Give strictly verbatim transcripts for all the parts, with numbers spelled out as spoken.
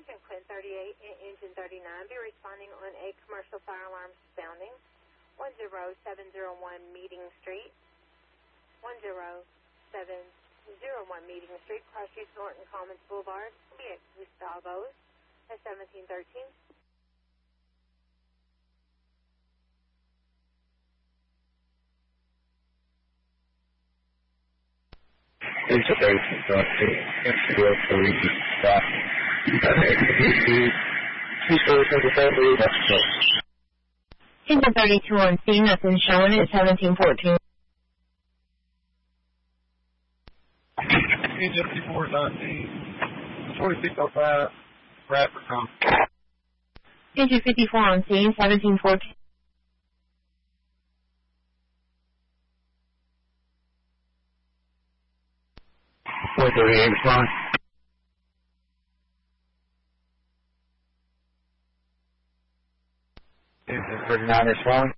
Engine Quinn thirty-eight and Engine thirty-nine be responding on a commercial fire alarm sounding one zero seven zero one Meeting Street, one zero seven zero one Meeting Street, Cross Street, Norton Commons Boulevard, will be at Gustavo's at seventeen thirteen. Engine thirty-two on scene, nothing showing at seventeen fourteen. Engine fifty-four nineteen, forty-six oh five, Bradford Town. Engine fifty-four on scene, seventeen fourteen. four thirty-eight respond. Engine thirty-nine respond.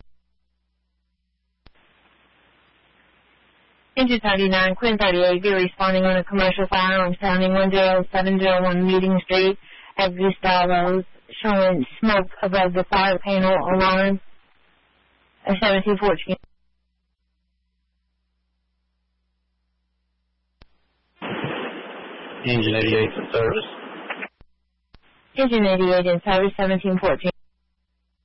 Engine thirty-nine, Quinn thirty-eight, be responding on a commercial fire alarm sounding one zero seven zero one Meeting Street at Gustavo's, showing smoke above the fire panel alarm at seventeen fourteen. Engine eighty-eight in service. Engine eighty-eight in service, seventeen fourteen.